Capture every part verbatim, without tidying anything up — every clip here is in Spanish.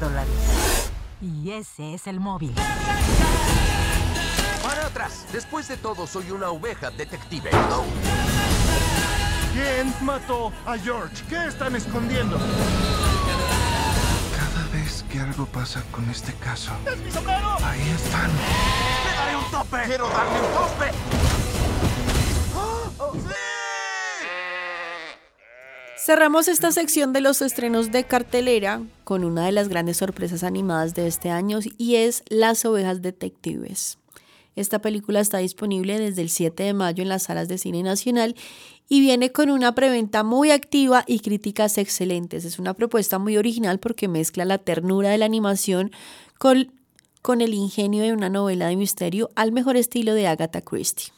dólares. Y ese es el móvil. ¡Para atrás! Después de todo, soy una oveja detective. Oh. ¿Quién mató a George? ¿Qué están escondiendo? Cada vez que algo pasa con este caso... ¡Es mi sombrero! Ahí están. ¡Me daré un tope! ¡Quiero darle un tope! ¡Oh! ¡Oh! ¡Sí! Cerramos esta sección de los estrenos de cartelera con una de las grandes sorpresas animadas de este año y es Las Ovejas Detectives. Esta película está disponible desde el siete de mayo en las salas de cine nacional y viene con una preventa muy activa y críticas excelentes. Es una propuesta muy original porque mezcla la ternura de la animación con, con el ingenio de una novela de misterio al mejor estilo de Agatha Christie.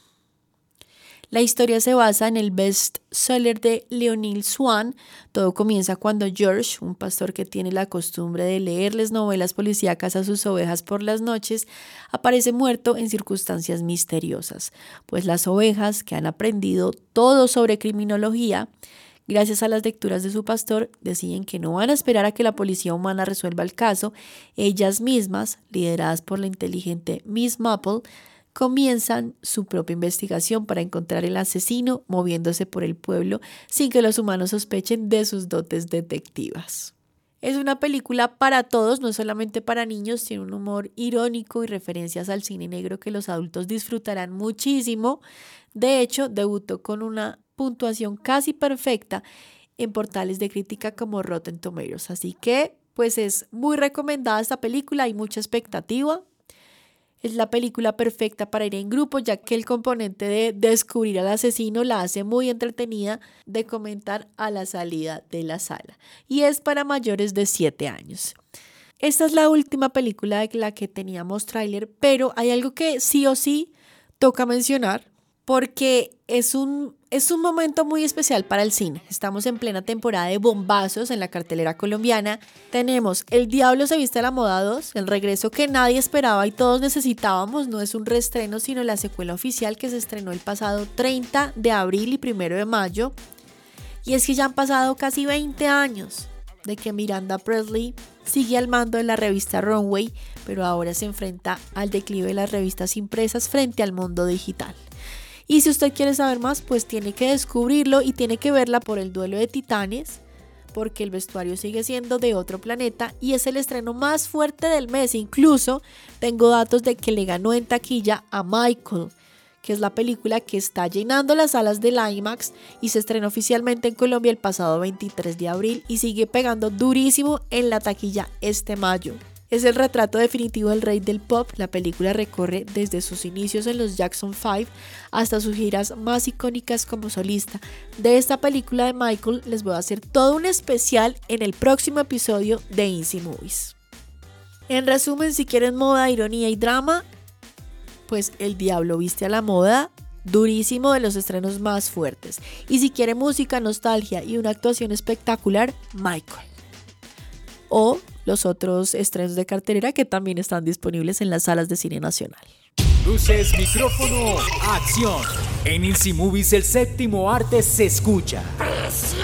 La historia se basa en el bestseller de Leonil Swan. Todo comienza cuando George, un pastor que tiene la costumbre de leerles novelas policíacas a sus ovejas por las noches, aparece muerto en circunstancias misteriosas, pues las ovejas, que han aprendido todo sobre criminología, gracias a las lecturas de su pastor, deciden que no van a esperar a que la policía humana resuelva el caso. Ellas mismas, lideradas por la inteligente Miss Maple, comienzan su propia investigación para encontrar el asesino, moviéndose por el pueblo sin que los humanos sospechen de sus dotes detectivas. Es una película para todos, no solamente para niños, tiene un humor irónico y referencias al cine negro que los adultos disfrutarán muchísimo. De hecho, debutó con una puntuación casi perfecta en portales de crítica como Rotten Tomatoes, así que pues es muy recomendada esta película, hay mucha expectativa. Es la película perfecta para ir en grupo, ya que el componente de descubrir al asesino la hace muy entretenida de comentar a la salida de la sala. Y es para mayores de siete años. Esta es la última película de la que teníamos tráiler, pero hay algo que sí o sí toca mencionar, porque es un, es un momento muy especial para el cine. Estamos en plena temporada de bombazos en la cartelera colombiana. Tenemos El Diablo se viste a la moda dos, el regreso que nadie esperaba y todos necesitábamos. No es un reestreno, sino la secuela oficial que se estrenó el pasado treinta de abril y primero de mayo. Y es que ya han pasado casi veinte años de que Miranda Presley sigue al mando de la revista Runway, pero ahora se enfrenta al declive de las revistas impresas frente al mundo digital. Y si usted quiere saber más, pues tiene que descubrirlo y tiene que verla por el duelo de titanes, porque el vestuario sigue siendo de otro planeta y es el estreno más fuerte del mes. Incluso tengo datos de que le ganó en taquilla a Michael, que es la película que está llenando las salas del IMAX y se estrenó oficialmente en Colombia el pasado veintitrés de abril y sigue pegando durísimo en la taquilla este mayo. Es el retrato definitivo del rey del pop. La película recorre desde sus inicios en los Jackson five hasta sus giras más icónicas como solista. De esta película de Michael les voy a hacer todo un especial en el próximo episodio de Inci Movies. En resumen, si quieren moda, ironía y drama, pues El Diablo viste a la moda, durísimo, de los estrenos más fuertes. Y si quiere música, nostalgia y una actuación espectacular, Michael. O los otros estrenos de cartelera que también están disponibles en las salas de cine nacional. Luces, micrófono, acción. En Inci Movies el séptimo arte se escucha. ¡Presión!